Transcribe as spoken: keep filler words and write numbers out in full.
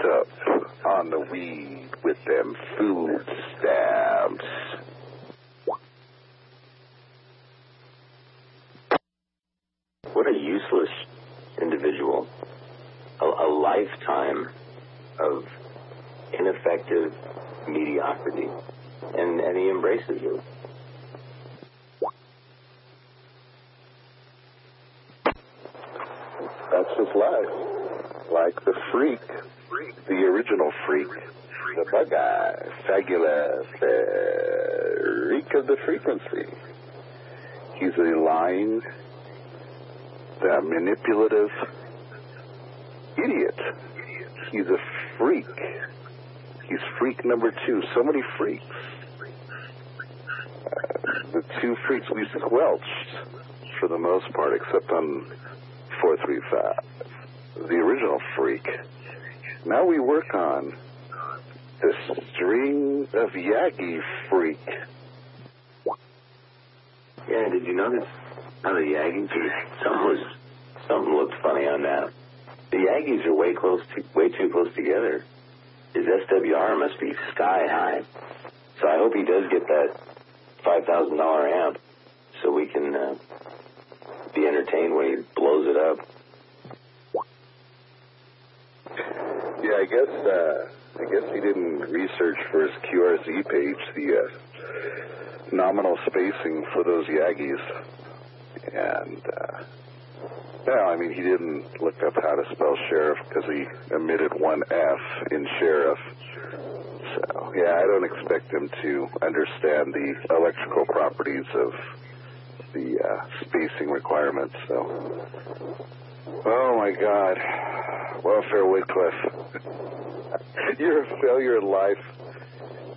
up on the weed with them food stamps. What a useless individual. A, a lifetime of ineffective mediocrity. And, and he embraces it. That's his life. Like the freak, the original freak, the bug-eye, fabulous freak of the frequency. He's a lying, the manipulative idiot. He's a freak. He's freak number two. So many freaks. Uh, the two freaks we squelched for the most part, except on four three five. The original freak. Now we work on the string of Yagi freak. Yeah, did you notice how the Yankees, something was, something looked funny on that. The Yankees are way close to, way too close together. His S W R must be sky high. So I hope he does get that five thousand dollars amp so we can uh, be entertained when he blows it up. Yeah, I guess uh, I guess he didn't research for his Q R Z page the uh, nominal spacing for those Yagis, and uh, well, I mean, he didn't look up how to spell sheriff because he omitted one F in sheriff. So yeah, I don't expect him to understand the electrical properties of the uh, spacing requirements. So, oh my God. Welfare Wycliffe. You're a failure in life.